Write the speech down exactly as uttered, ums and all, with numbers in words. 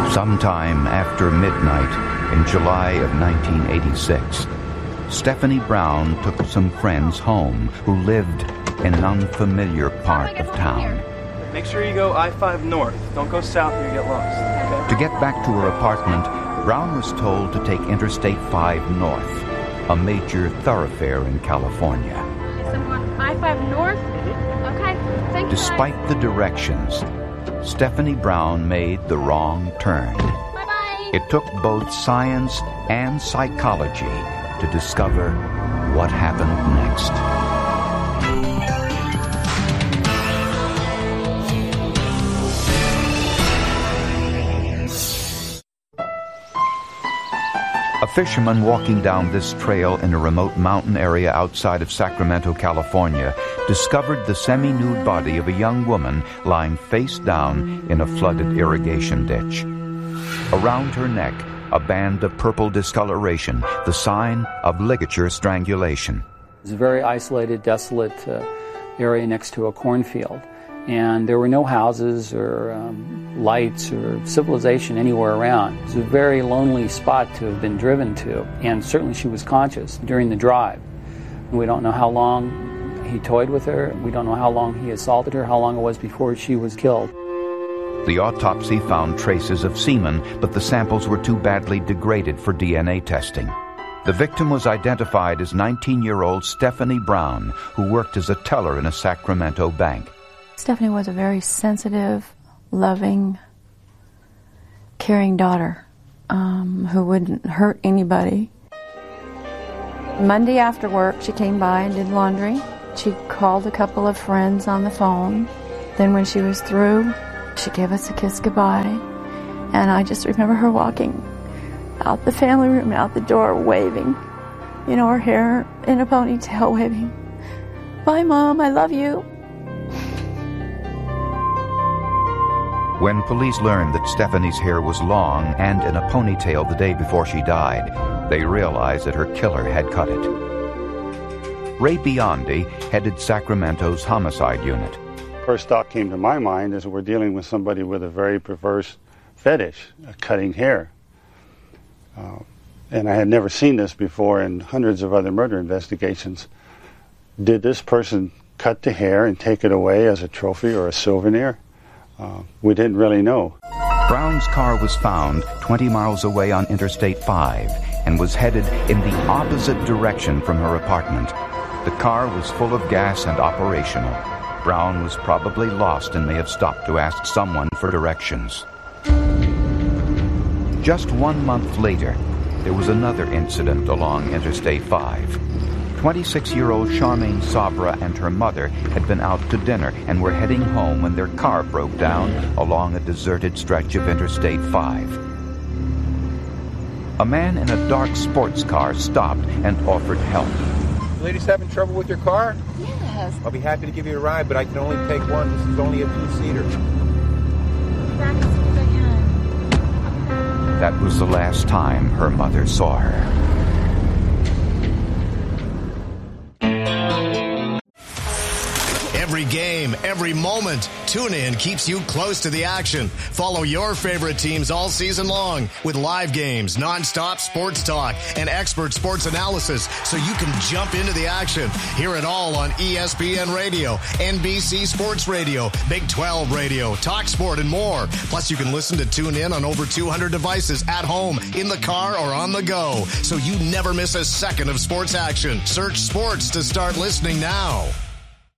Sometime after midnight in July of nineteen eighty-six, Stephanie Brown took some friends home who lived in an unfamiliar part of town. Make sure you go I five north. Don't go south or you get lost. Okay? To get back to her apartment, Brown was told to take Interstate five north, a major thoroughfare in California. I five north? Okay, thank you. Despite the directions, Stephanie Brown made the wrong turn. Bye-bye. It took both science and psychology to discover what happened next. A fisherman walking down this trail in a remote mountain area outside of Sacramento, California, discovered the semi-nude body of a young woman lying face down in a flooded irrigation ditch. Around her neck, a band of purple discoloration, the sign of ligature strangulation. It's a very isolated, desolate uh, area next to a cornfield. And there were no houses or um, lights or civilization anywhere around. It was a very lonely spot to have been driven to, and certainly she was conscious during the drive. We don't know how long he toyed with her. We don't know how long he assaulted her, how long it was before she was killed. The autopsy found traces of semen, but the samples were too badly degraded for D N A testing. The victim was identified as nineteen-year-old Stephanie Brown, who worked as a teller in a Sacramento bank. Stephanie was a very sensitive, loving, caring daughter um, who wouldn't hurt anybody. Monday after work, she came by and did laundry. She called a couple of friends on the phone. Then when she was through, she gave us a kiss goodbye. And I just remember her walking out the family room, out the door, waving. You know, her hair in a ponytail, waving. Bye, Mom, I love you. When police learned that Stephanie's hair was long and in a ponytail the day before she died, they realized that her killer had cut it. Ray Biondi headed Sacramento's homicide unit. First thought came to my mind is we're dealing with somebody with a very perverse fetish, uh, cutting hair. Uh, and I had never seen this before in hundreds of other murder investigations. Did this person cut the hair and take it away as a trophy or a souvenir? Uh, we didn't really know. Brown's car was found twenty miles away on Interstate five and was headed in the opposite direction from her apartment. The car was full of gas and operational. Brown was probably lost and may have stopped to ask someone for directions. Just one month later, there was another incident along Interstate five. twenty-six-year-old Charmaine Sabra and her mother had been out to dinner and were heading home when their car broke down along a deserted stretch of Interstate five. A man in a dark sports car stopped and offered help. Ladies having trouble with your car? Yes. I'll be happy to give you a ride, but I can only take one. This is only a two-seater. That was the last time her mother saw her. Every game, every moment, TuneIn keeps you close to the action. Follow your favorite teams all season long with live games, nonstop sports talk, and expert sports analysis so you can jump into the action. Hear it all on E S P N Radio, N B C Sports Radio, Big twelve Radio, TalkSport, and more. Plus, you can listen to TuneIn on over two hundred devices at home, in the car, or on the go, so you never miss a second of sports action. Search sports to start listening now.